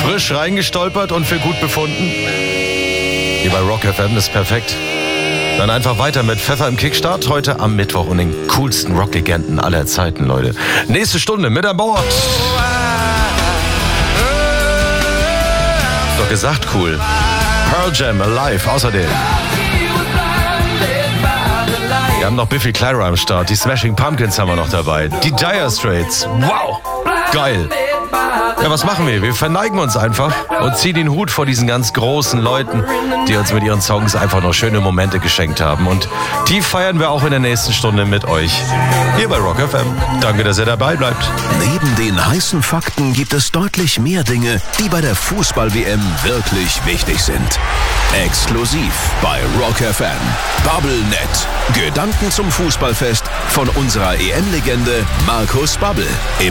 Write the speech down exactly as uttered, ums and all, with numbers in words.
Frisch reingestolpert und für gut befunden? Hier bei Rock F M ist perfekt. Dann einfach weiter mit Pfeffer im Kickstart. Heute am Mittwoch und den coolsten Rocklegenden aller Zeiten, Leute. Nächste Stunde mit an Bord. Doch gesagt, cool. Pearl Jam Alive außerdem. Wir haben noch Biffy Clyro am Start. Die Smashing Pumpkins haben wir noch dabei. Die Dire Straits. Wow. Geil. Ja, was machen wir? Wir verneigen uns einfach und ziehen den Hut vor diesen ganz großen Leuten, die uns mit ihren Songs einfach noch schöne Momente geschenkt haben. Und die feiern wir auch in der nächsten Stunde mit euch. Hier bei Rock F M. Danke, dass ihr dabei bleibt. Neben den heißen Fakten gibt es deutlich mehr Dinge, die bei der Fußball-W M wirklich wichtig sind. Exklusiv bei Rock F M. BubbleNet. Gedanken zum Fußballfest von unserer E M-Legende Markus Babbel.